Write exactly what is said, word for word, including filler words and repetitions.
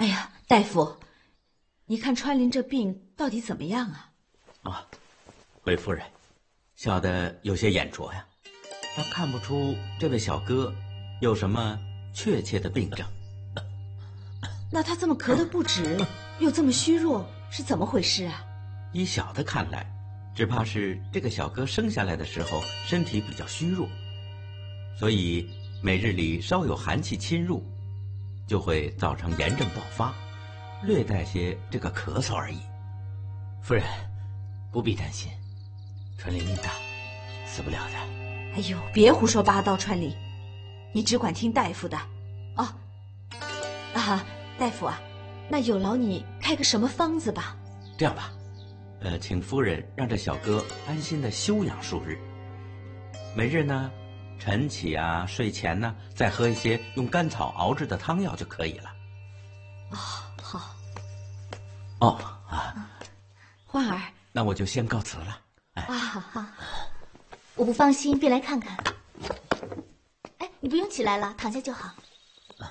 哎呀，大夫，你看川林这病到底怎么样啊？ 啊，韦夫人，小的有些眼拙呀，倒看不出这位小哥有什么确切的病症。 那他这么咳得不止，又这么虚弱，是怎么回事啊？ 依小的看来，只怕是这个小哥生下来的时候身体比较虚弱，所以每日里稍有寒气侵入，就会造成炎症爆发，略带些这个咳嗽而已。 夫人，不必担心，川林命大，死不了的。 哎呦，别胡说八道，川林，你只管听大夫的。哦，啊，大夫啊，那有劳你开个什么方子吧？ 这样吧，呃，请夫人让这小哥安心的休养数日。每日呢，晨起啊，睡前呢，再喝一些用甘草熬制的汤药就可以了。 哦，好。 哦啊， 欢儿， 那我就先告辞了。哎啊，好好。 我不放心，便来看看。哎，你不用起来了，躺下就好。